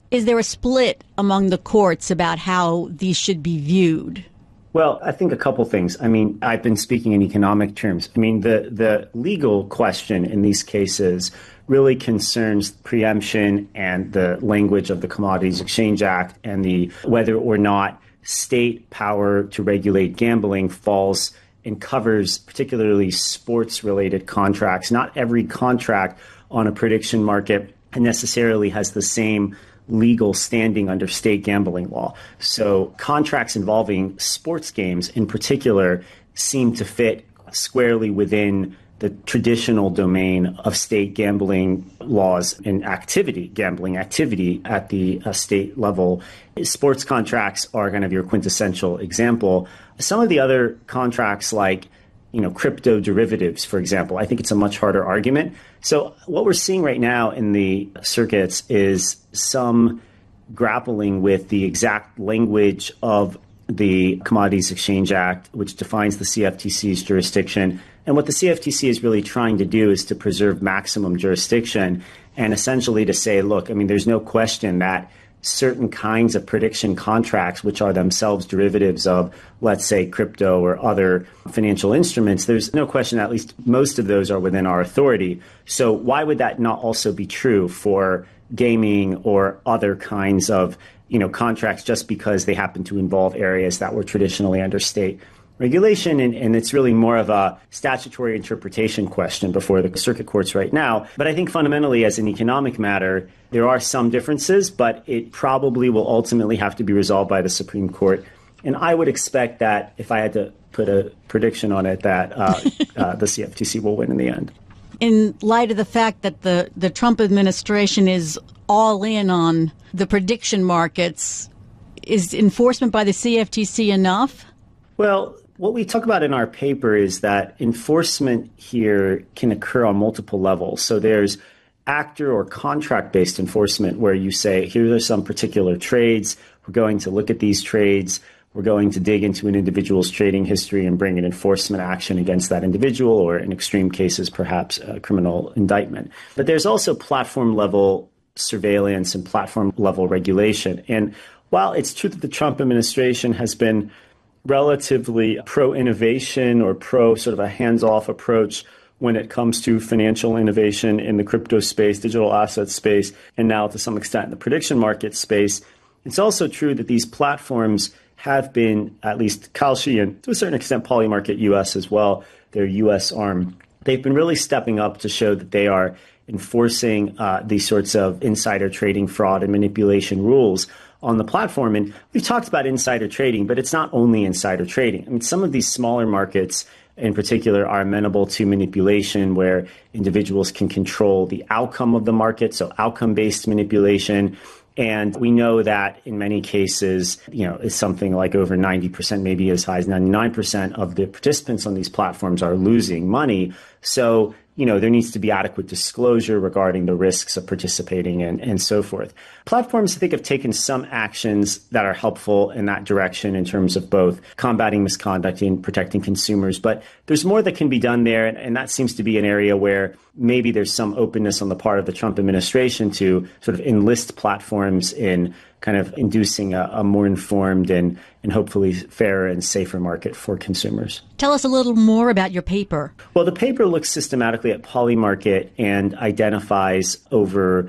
Is there a split among the courts about how these should be viewed? Well, I think a couple things. I mean, I've been speaking in economic terms. I mean, the legal question in these cases really concerns preemption and the language of the Commodities Exchange Act and the whether or not state power to regulate gambling falls and covers particularly sports-related contracts. Not every contract on a prediction market necessarily has the same legal standing under state gambling law. So contracts involving sports games in particular seem to fit squarely within the traditional domain of state gambling laws and gambling activity at the state level. Sports contracts are kind of your quintessential example. Some of the other contracts like crypto derivatives, for example, I think it's a much harder argument. So what we're seeing right now in the circuits is some grappling with the exact language of the Commodities Exchange Act, which defines the CFTC's jurisdiction. And what the CFTC is really trying to do is to preserve maximum jurisdiction and essentially to say, look, I mean, there's no question that certain kinds of prediction contracts, which are themselves derivatives of, let's say, crypto or other financial instruments, there's no question that at least most of those are within our authority. So why would that not also be true for gaming or other kinds of contracts just because they happen to involve areas that were traditionally under state regulation? And it's really more of a statutory interpretation question before the circuit courts right now. But I think fundamentally, as an economic matter, there are some differences, but it probably will ultimately have to be resolved by the Supreme Court. And I would expect that, if I had to put a prediction on it, that the CFTC will win in the end. In light of the fact that the Trump administration is all in on the prediction markets, is enforcement by the CFTC enough? Well, what we talk about in our paper is that enforcement here can occur on multiple levels. So there's actor or contract-based enforcement where you say, here are some particular trades. We're going to look at these trades. We're going to dig into an individual's trading history and bring an enforcement action against that individual, or in extreme cases, perhaps a criminal indictment. But there's also platform-level surveillance and platform-level regulation. And while it's true that the Trump administration has been relatively pro-innovation or pro sort of a hands-off approach when it comes to financial innovation in the crypto space, digital asset space, and now to some extent in the prediction market space, it's also true that these platforms have been, at least Kalshi and to a certain extent Polymarket US as well, their US arm, they've been really stepping up to show that they are enforcing these sorts of insider trading, fraud, and manipulation rules on the platform. And we've talked about insider trading, but it's not only insider trading. I mean, some of these smaller markets in particular are amenable to manipulation where individuals can control the outcome of the market, so outcome-based manipulation. And we know that in many cases, it's something like over 90%, maybe as high as 99% of the participants on these platforms are losing money. So, there needs to be adequate disclosure regarding the risks of participating and so forth. Platforms, I think, have taken some actions that are helpful in that direction in terms of both combating misconduct and protecting consumers. But there's more that can be done there. And that seems to be an area where maybe there's some openness on the part of the Trump administration to sort of enlist platforms in kind of inducing a more informed and hopefully fairer and safer market for consumers. Tell us a little more about your paper. Well, the paper looks systematically at Polymarket and identifies over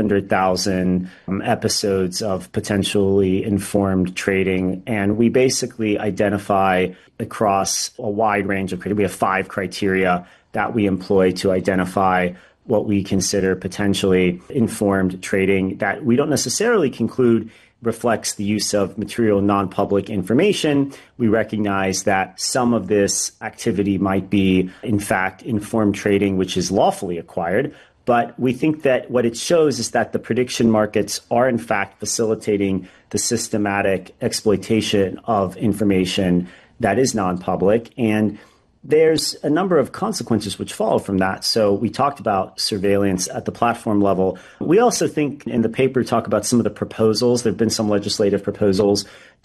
200,000 episodes of potentially informed trading. And we basically identify across a wide range of criteria. We have 5 criteria that we employ to identify what we consider potentially informed trading that we don't necessarily conclude reflects the use of material non-public information. We recognize that some of this activity might be, in fact, informed trading, which is lawfully acquired. But we think that what it shows is that the prediction markets are, in fact, facilitating the systematic exploitation of information that is non-public. And there's a number of consequences which follow from that. So we talked about surveillance at the platform level. We also think in the paper talk about some of the proposals. There have been some legislative proposals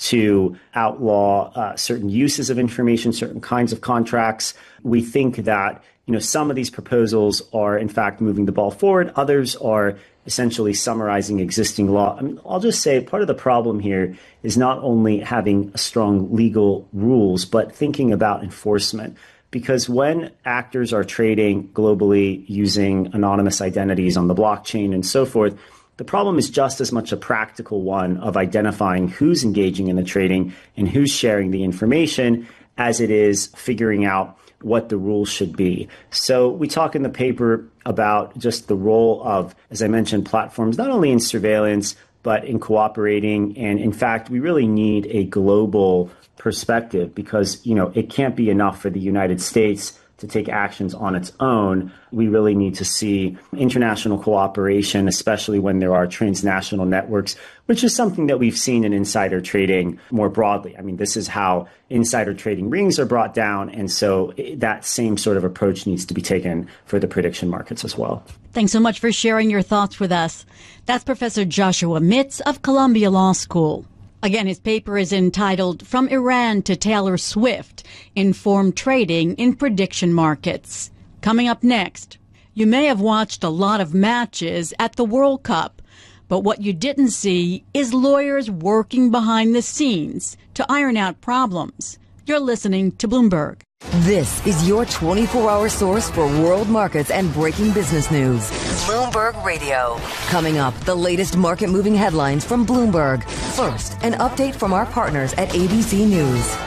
to outlaw certain uses of information, certain kinds of contracts. We think that some of these proposals are in fact moving the ball forward. Others are essentially summarizing existing law. I mean, I'll just say part of the problem here is not only having strong legal rules, but thinking about enforcement. Because when actors are trading globally using anonymous identities on the blockchain and so forth, the problem is just as much a practical one of identifying who's engaging in the trading and who's sharing the information as it is figuring out what the rules should be. So we talk in the paper about just the role of, as I mentioned, platforms, not only in surveillance, but in cooperating. And in fact, we really need a global perspective because, it can't be enough for the United States to take actions on its own. We really need to see international cooperation, especially when there are transnational networks, which is something that we've seen in insider trading more broadly. I mean, this is how insider trading rings are brought down. And so that same sort of approach needs to be taken for the prediction markets as well. Thanks so much for sharing your thoughts with us. That's Professor Joshua Mitz of Columbia Law School. Again, his paper is entitled From Iran to Taylor Swift, Informed Trading in Prediction Markets. Coming up next, you may have watched a lot of matches at the World Cup, but what you didn't see is lawyers working behind the scenes to iron out problems. You're listening to Bloomberg. This is your 24-hour source for world markets and breaking business news. Bloomberg Radio. Coming up, the latest market-moving headlines from Bloomberg. First, an update from our partners at ABC News.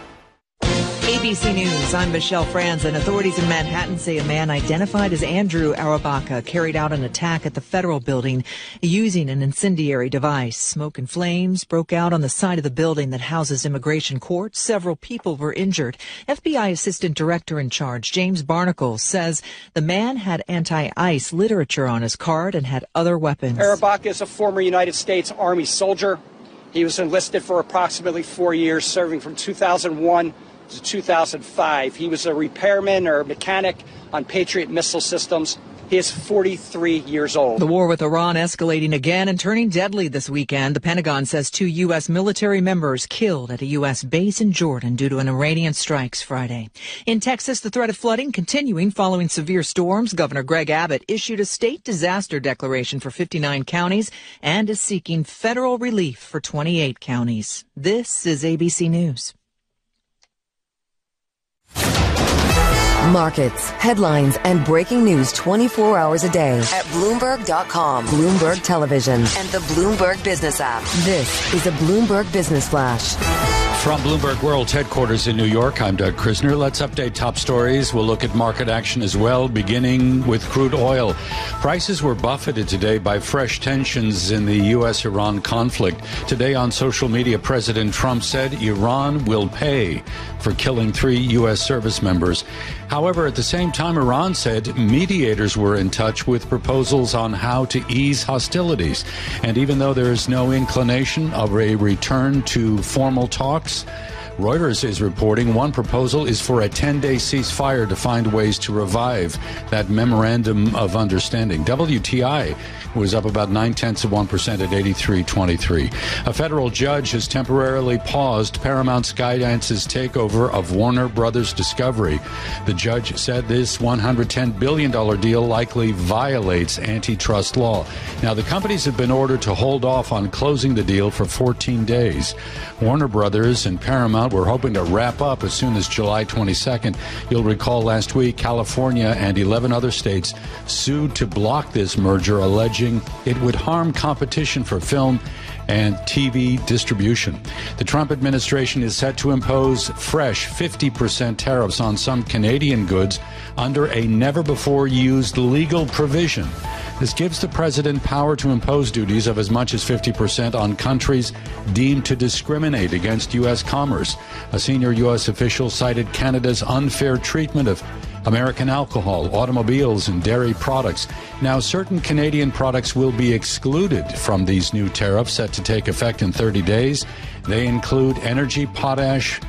ABC News, I'm Michelle Franzen. Authorities in Manhattan say a man identified as Andrew Arabaka carried out an attack at the federal building using an incendiary device. Smoke and flames broke out on the side of the building that houses immigration court. Several people were injured. FBI Assistant Director in charge, James Barnacle, says the man had anti-ICE literature on his card and had other weapons. Arabaka is a former United States Army soldier. He was enlisted for approximately 4 years, serving from 2001 to 2005. He was a repairman or mechanic on Patriot missile systems. He is 43 years old. The war with Iran escalating again and turning deadly this weekend. The Pentagon says 2 U.S. military members killed at a U.S. base in Jordan due to an Iranian strikes Friday. In Texas, the threat of flooding continuing following severe storms. Governor Greg Abbott issued a state disaster declaration for 59 counties and is seeking federal relief for 28 counties. This is ABC News. Markets, headlines, and breaking news 24 hours a day at Bloomberg.com, Bloomberg Television, and the Bloomberg Business app. This is a Bloomberg Business Flash. From Bloomberg World's headquarters in New York, I'm Doug Krisner. Let's update top stories. We'll look at market action as well, beginning with crude oil. Prices were buffeted today by fresh tensions in the U.S.-Iran conflict. Today on social media, President Trump said Iran will pay for killing 3 U.S. service members. However, at the same time, Iran said mediators were in touch with proposals on how to ease hostilities. And even though there is no inclination of a return to formal talks, Reuters is reporting one proposal is for a 10-day ceasefire to find ways to revive that memorandum of understanding. WTI was up about 0.9% at 83.23. A federal judge has temporarily paused Paramount Skydance's takeover of Warner Brothers Discovery. The judge said this $110 billion deal likely violates antitrust law. Now, the companies have been ordered to hold off on closing the deal for 14 days. Warner Brothers and Paramount were hoping to wrap up as soon as July 22nd. You'll recall last week, California and 11 other states sued to block this merger, alleging it would harm competition for film and TV distribution. The Trump administration is set to impose fresh 50% tariffs on some Canadian goods under a never-before-used legal provision. This gives the president power to impose duties of as much as 50% on countries deemed to discriminate against U.S. commerce. A senior U.S. official cited Canada's unfair treatment of American alcohol, automobiles, and dairy products. Now, certain Canadian products will be excluded from these new tariffs set to take effect in 30 days. They include energy, potash,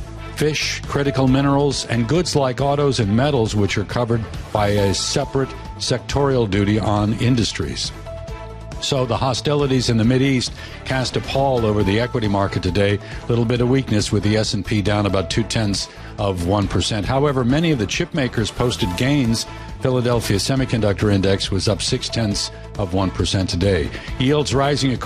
fish, critical minerals, and goods like autos and metals, which are covered by a separate sectorial duty on industries. So the hostilities in the Mideast cast a pall over the equity market today. A little bit of weakness with the S&P down about 0.2%. However, many of the chip makers posted gains. Philadelphia Semiconductor Index was up 0.6% today. Yields rising